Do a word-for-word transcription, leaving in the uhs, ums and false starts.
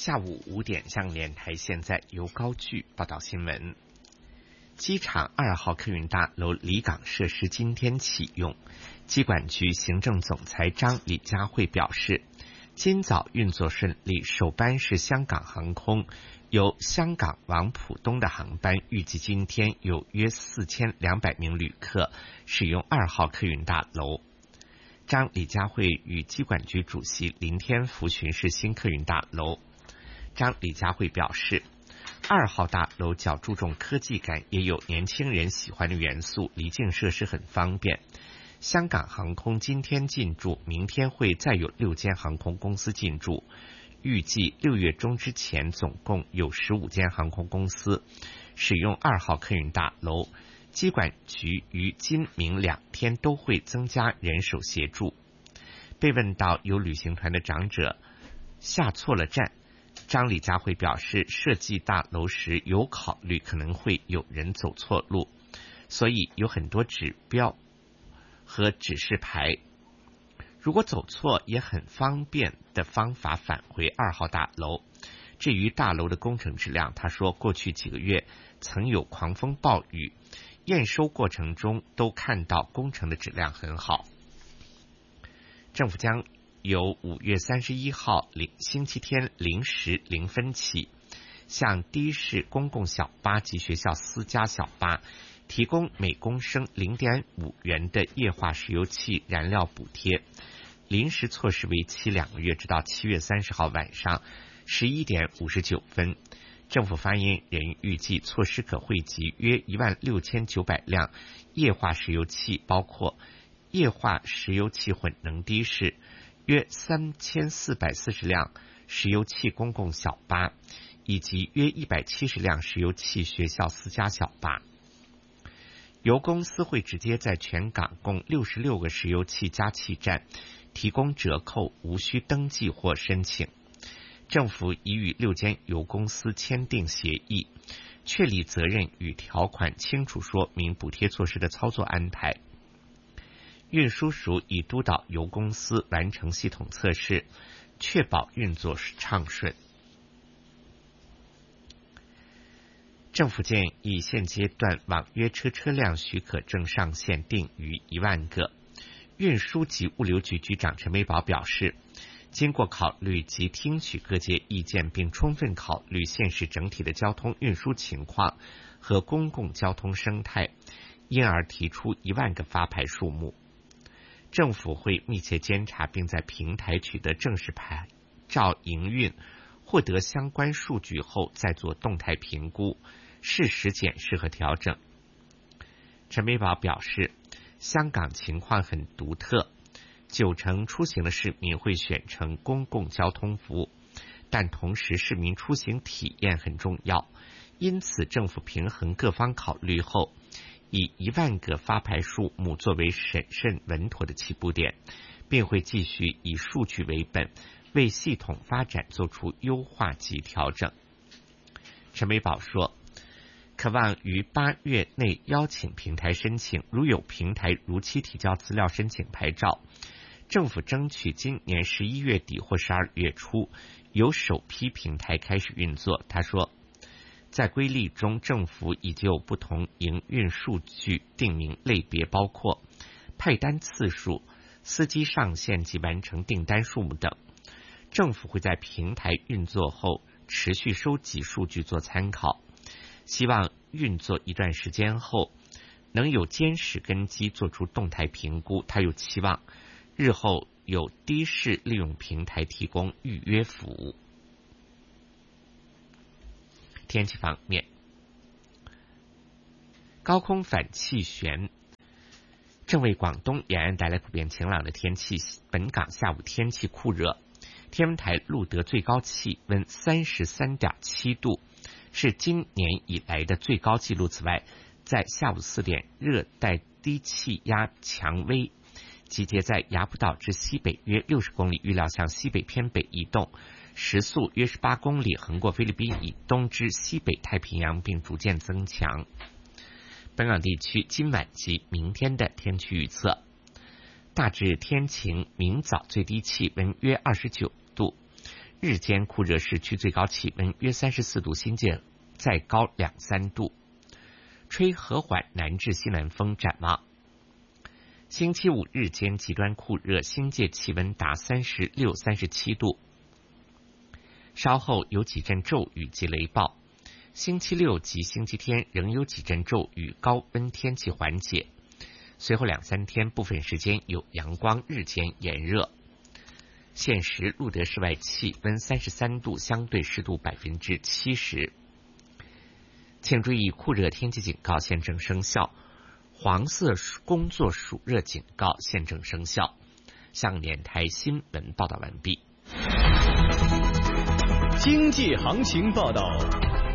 下午五点，向联台现在由高炬报道新闻。机场二号客运大楼离港设施今天启用，机管局行政总裁张李佳慧表示，今早运作顺利，首班是香港航空由香港往浦东的航班，预计今天有约四千两百名旅客使用二号客运大楼。张李佳慧与机管局主席林天福巡视新客运大楼。张李佳慧表示，二号大楼较注重科技感，也有年轻人喜欢的元素，离境设施很方便。香港航空今天进驻，明天会再有六间航空公司进驻，预计六月中之前总共有十五间航空公司使用二号客运大楼。机管局于今明两天都会增加人手协助。被问到有旅行团的长者下错了站，张李佳慧表示，设计大楼时有考虑可能会有人走错路，所以有很多指标和指示牌，如果走错也很方便的方法返回二号大楼。至于大楼的工程质量，他说过去几个月曾有狂风暴雨，验收过程中都看到工程的质量很好。政府将由五月三十一号零星期天零时零分起，向的士、公共小巴及学校私家小巴提供每公升零点五元的液化石油气燃料补贴。临时措施为期两个月，直到七月三十号晚上十一点五十九分。政府发言人预计，措施可惠及约一万六千九百辆液化石油气，包括液化石油气混能的士，约三千四百四十辆石油气公共小巴，以及约一百七十辆石油气学校私家小巴。油公司会直接在全港共六十六个石油气加气站提供折扣，无需登记或申请。政府已与六间油公司签订协议，确立责任与条款，清楚说明补贴措施的操作安排。运输署已督导油公司完成系统测试，确保运作畅顺。政府建议现阶段网约车车辆许可证上限定于一万个。运输及物流局局长陈美宝表示，经过考虑及听取各界意见，并充分考虑现实整体的交通运输情况和公共交通生态，因而提出一万个发牌数目。政府会密切监察，并在平台取得正式牌照营运，获得相关数据后再做动态评估，适时检视和调整。陈美宝表示，香港情况很独特，九成出行的市民会选乘公共交通服务，但同时市民出行体验很重要，因此政府平衡各方考虑后，以一万个发牌数目作为审慎稳妥的起步点，并会继续以数据为本，为系统发展做出优化及调整。陈美宝说，可望于八月内邀请平台申请，如有平台如期提交资料申请牌照，政府争取今年十一月底或十二月初由首批平台开始运作。他说，在规例中，政府已就不同营运数据定明类别，包括派单次数、司机上限及完成订单数目等。政府会在平台运作后持续收集数据做参考，希望运作一段时间后能有坚实根基做出动态评估。他又期望日后有的士利用平台提供预约服务。天气方面，高空反气旋正为广东沿岸带来普遍晴朗的天气，本港下午天气酷热，天文台录得最高气温 三十三点七度，是今年以来的最高纪录。此外，在下午四点，热带低气压强威集结在雅浦岛至西北约六十公里，预料向西北偏北移动，时速约十八公里，横过菲律宾以东至西北太平洋，并逐渐增强。本港地区今晚及明天的天气预测，大致天晴，明早最低气温约二十九度， 日间酷热市区最高气温约三十四度，新界再高两三度，吹和缓南至西南风。展望星期五日间极端酷热，新界气温达三十六、三十七度，稍后有几阵骤雨及雷暴。星期六及星期天仍有几阵骤雨，高温天气缓解。随后两三天部分时间有阳光，日间炎热。现时录得室外气温三十三度，相对湿度百分之七十。请注意，酷热天气警告现正生效，黄色工作暑热警告现正生效。向联台新闻报道完毕。 经济行情报道。